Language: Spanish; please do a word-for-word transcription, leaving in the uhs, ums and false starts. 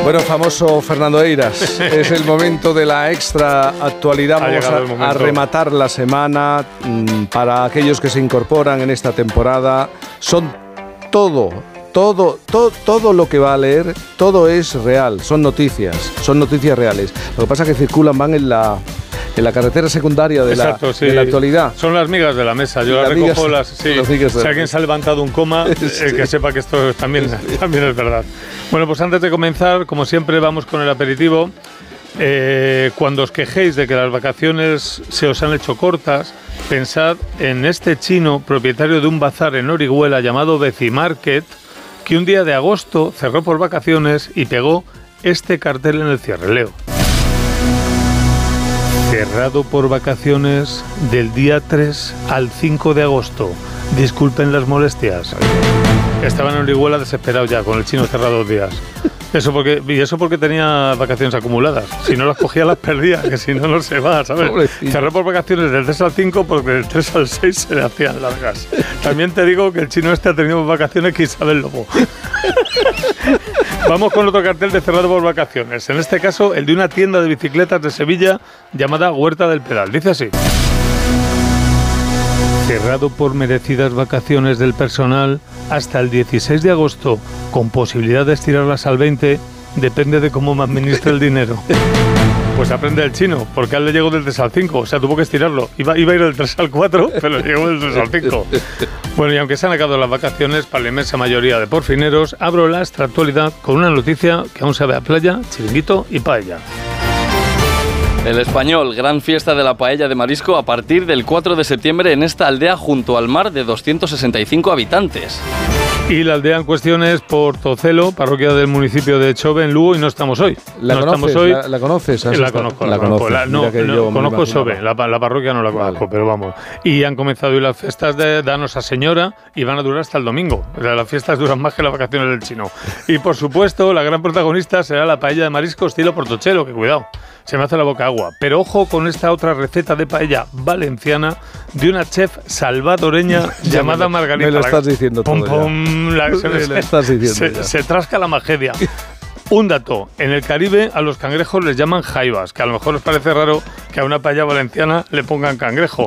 Bueno, famoso Fernando Eiras, es el momento de la extra actualidad. Vamos a, a rematar la semana mmm, para aquellos que se incorporan en esta temporada. Son todo, todo, todo, todo lo que va a leer, todo es real, son noticias, son noticias reales. Lo que pasa es que circulan, van en la... en la carretera secundaria de, Exacto, la, sí. de la actualidad. Son las migas de la mesa. Yo las, las recojo. Migas, las, sí. Si alguien se ha levantado un coma, sí. eh, que sepa que esto también, sí. también es verdad. Bueno, pues antes de comenzar, como siempre, vamos con el aperitivo. Eh, cuando os quejéis de que las vacaciones se os han hecho cortas, pensad en este chino, propietario de un bazar en Orihuela llamado Beci Market, que un día de agosto cerró por vacaciones y pegó este cartel en el cierre. Leo. Cerrado por vacaciones del día tres al cinco de agosto. Disculpen las molestias. Estaban en Orihuela desesperados ya, con el chino cerrado dos días. Eso porque, y eso porque tenía vacaciones acumuladas. Si no las cogía, las perdía, que si no, no se va, ¿sabes? Pobrecito. Cerró por vacaciones del tres al cinco porque del tres al seis se le hacían largas. También te digo que el chino este ha tenido vacaciones que Isabel Lobo. Vamos con otro cartel de cerrado por vacaciones. En este caso, el de una tienda de bicicletas de Sevilla llamada Huerta del Pedal. Dice así. Cerrado por merecidas vacaciones del personal hasta el dieciséis de agosto, con posibilidad de estirarlas al veinte, depende de cómo me administre el dinero. Pues aprende el chino, porque a él le llegó del tres al cinco, o sea, tuvo que estirarlo. Iba, iba a ir del tres al cuatro, pero le llegó del tres al cinco. Bueno, y aunque se han acabado las vacaciones, para la inmensa mayoría de porfineros, abro la extraactualidad con una noticia que aún sabe a playa, chiringuito y paella. El Español, gran fiesta de la paella de marisco a partir del cuatro de septiembre en esta aldea junto al mar de doscientos sesenta y cinco habitantes. Y la aldea en cuestión es Portocelo, parroquia del municipio de Chove, en Lugo, y no estamos hoy. ¿La no conoces? Estamos hoy. ¿La, la conoces? La, la conozco, la, la conozco. La, no, no, conozco Chove, la, la parroquia no la conozco, vale. Pero vamos. Y han comenzado hoy las fiestas de Danos a Señora y van a durar hasta el domingo. O sea, las fiestas duran más que las vacaciones del chino. Y por supuesto, la gran protagonista será la paella de marisco estilo Portochelo, que cuidado, se me hace la boca agua. Pero ojo con esta otra receta de paella valenciana de una chef salvadoreña llamada me, Margarita. Me lo estás diciendo todo. Pum, pum, la, se, me lo estás diciendo se, ya. se trasca la magedia. Un dato, en el Caribe a los cangrejos les llaman jaivas, que a lo mejor os parece raro que a una paella valenciana le pongan cangrejo,